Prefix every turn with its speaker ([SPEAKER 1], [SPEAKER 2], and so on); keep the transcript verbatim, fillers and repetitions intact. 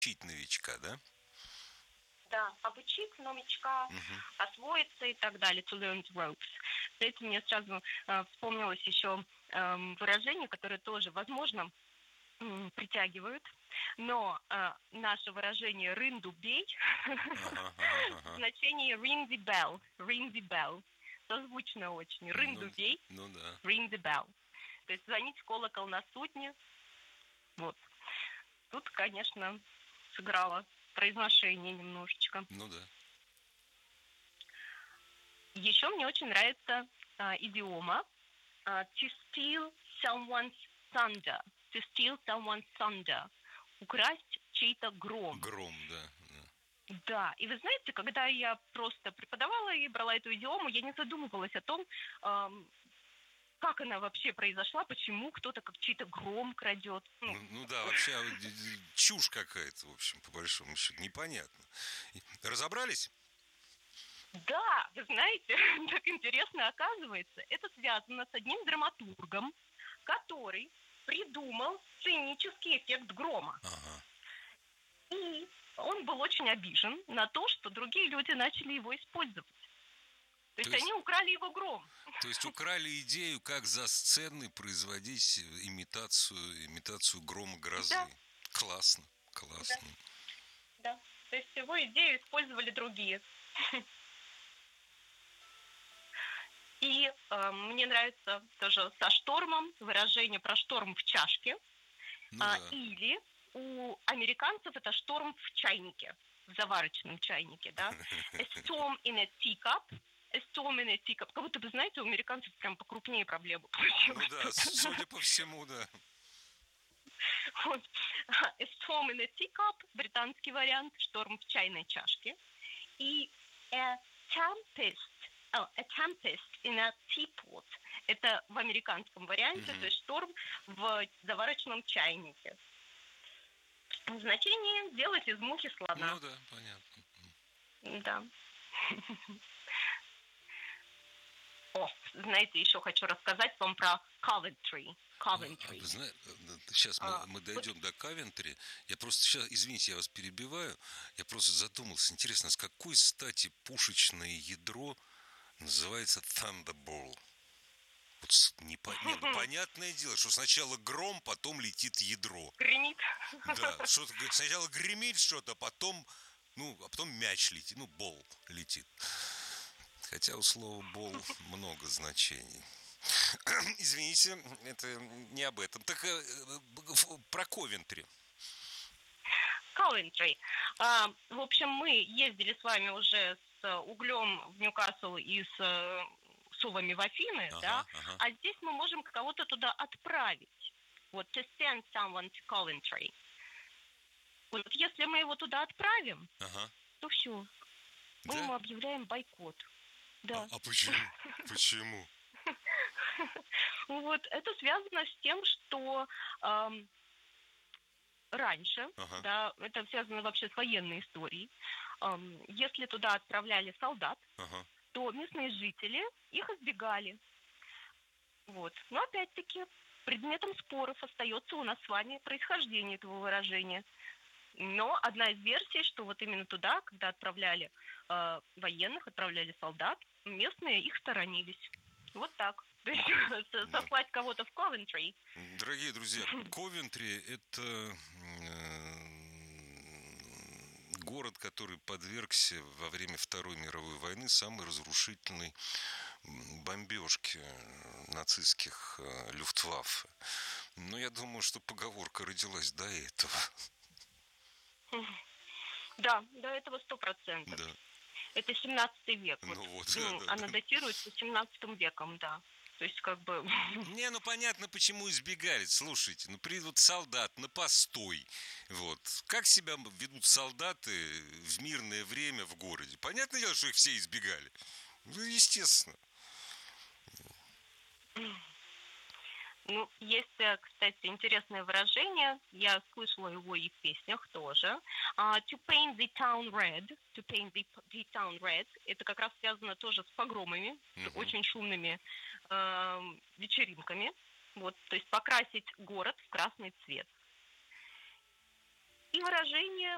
[SPEAKER 1] Учить новичка, да?
[SPEAKER 2] Да, обучить новичка,
[SPEAKER 1] Мгм.
[SPEAKER 2] освоиться и так далее. To learn the ropes. С этим мне сразу э, вспомнилось еще эм, выражение, которое тоже, возможно, м, притягивают, но э, наше выражение «рынду бей»
[SPEAKER 1] Ага, ага,
[SPEAKER 2] в
[SPEAKER 1] ага.
[SPEAKER 2] значении «ring the bell», «ring the bell». Созвучно очень.
[SPEAKER 1] Ну,
[SPEAKER 2] «Рынду
[SPEAKER 1] д-
[SPEAKER 2] бей»,
[SPEAKER 1] ну да.
[SPEAKER 2] «ring the bell». То есть звонить в колокол на судне. Вот. Тут, конечно, сыграло произношение немножечко.
[SPEAKER 1] Ну да.
[SPEAKER 2] Еще мне очень нравится а, идиома а, to steal someone's thunder. To steal someone's thunder. Украсть чей-то гром.
[SPEAKER 1] Гром, да. Да.
[SPEAKER 2] Да, и вы знаете, когда я просто преподавала и брала эту идиому, я не задумывалась о том, ам, как она вообще произошла, почему кто-то как чей-то гром крадет. Ну,
[SPEAKER 1] Ну, ну да, вообще а, д- д- чушь какая-то, в общем, по большому счету. Непонятно. И- Разобрались?
[SPEAKER 2] да, вы знаете, так интересно оказывается, это связано с одним драматургом, который придумал сценический эффект грома.
[SPEAKER 1] Ага.
[SPEAKER 2] И он был очень обижен на то, что другие люди начали его использовать. То
[SPEAKER 1] То
[SPEAKER 2] есть они
[SPEAKER 1] есть,
[SPEAKER 2] украли его гром.
[SPEAKER 1] то есть украли идею, как за сценой производить имитацию, имитацию грома
[SPEAKER 2] Да,
[SPEAKER 1] грозы. Классно,
[SPEAKER 2] да,
[SPEAKER 1] классно.
[SPEAKER 2] да. То есть его идею использовали другие. И э, мне нравится тоже со штормом выражение про шторм в чашке.
[SPEAKER 1] Ну
[SPEAKER 2] А,
[SPEAKER 1] да.
[SPEAKER 2] или у американцев это шторм в чайнике, в заварочном чайнике, да. A storm in a teacup. A storm in a teacup. Как будто бы, знаете, у американцев прям покрупнее проблема
[SPEAKER 1] Ну
[SPEAKER 2] получилась
[SPEAKER 1] да,
[SPEAKER 2] тут.
[SPEAKER 1] с- судя по всему, да.
[SPEAKER 2] Вот. A storm in a teacup, британский вариант, шторм в чайной чашке. И a tempest, oh, a tempest in a teapot. Это в американском варианте, то
[SPEAKER 1] Мгм.
[SPEAKER 2] есть шторм в заварочном чайнике. Значение «делать из мухи слона».
[SPEAKER 1] Ну да, понятно.
[SPEAKER 2] Да. О, знаете, еще хочу рассказать вам про Coventry.
[SPEAKER 1] А вы
[SPEAKER 2] Coventry.
[SPEAKER 1] знаете, сейчас мы,
[SPEAKER 2] А,
[SPEAKER 1] мы
[SPEAKER 2] вот,
[SPEAKER 1] дойдем до Кавентри. Я просто сейчас, извините, я вас перебиваю. Я просто задумался. Интересно, с какой стати пушечное ядро называется Thunderball? Вот с- не, по- не, ну понятное дело, что сначала гром, потом летит ядро.
[SPEAKER 2] гремит.
[SPEAKER 1] Да, что-то г- сначала гремит что-то, потом, ну, а потом мяч летит, ну, бол летит. Хотя у слова бол много значений. Извините, это не об этом. Так э, э, про Ковентри.
[SPEAKER 2] Coventry. А, в общем, мы ездили с вами уже с углем в Ньюкасл и с э, совами в Афины, да,
[SPEAKER 1] Ага, ага,
[SPEAKER 2] а здесь мы можем кого-то туда отправить. Вот, to send someone to Coventry. Вот если мы его туда отправим,
[SPEAKER 1] ага.
[SPEAKER 2] то все, мы
[SPEAKER 1] Да?
[SPEAKER 2] ему объявляем бойкот.
[SPEAKER 1] А,
[SPEAKER 2] Да.
[SPEAKER 1] а почему? Почему?
[SPEAKER 2] Вот, это связано с тем, что ам, раньше,
[SPEAKER 1] Ага,
[SPEAKER 2] да, это связано вообще с военной историей, ам, если туда отправляли солдат,
[SPEAKER 1] ага.
[SPEAKER 2] то местные жители их избегали. Вот. Но опять-таки предметом споров остается у нас с вами происхождение этого выражения. Но одна из версий, что вот именно туда, когда отправляли э, военных, отправляли солдат, местные их сторонились. Вот так. То есть со-
[SPEAKER 1] Да.
[SPEAKER 2] сослать кого-то в Coventry.
[SPEAKER 1] Дорогие друзья, Ковентри это город, который подвергся во время Второй мировой войны самой разрушительной бомбежке нацистских э, люфтваффе. Но я думаю, что поговорка родилась до этого.
[SPEAKER 2] Да, до этого сто процентов.
[SPEAKER 1] Да.
[SPEAKER 2] Это семнадцатый век. Вот.
[SPEAKER 1] Ну вот, да,
[SPEAKER 2] Ну,
[SPEAKER 1] да,
[SPEAKER 2] она
[SPEAKER 1] да.
[SPEAKER 2] датируется семнадцатым веком, да. То есть как бы...
[SPEAKER 1] Не, ну понятно, почему избегали. Слушайте, ну придут солдат на постой. Вот. Как себя ведут солдаты в мирное время в городе? Понятное дело, что их все избегали. Ну, естественно.
[SPEAKER 2] Ну, есть, э, кстати, интересное выражение, я слышала его и в песнях тоже. А, to paint the town red, to paint the, the town red, это как раз связано тоже с погромами, с
[SPEAKER 1] Мгм.
[SPEAKER 2] очень шумными э, вечеринками. Вот, то есть покрасить город в красный цвет. И выражение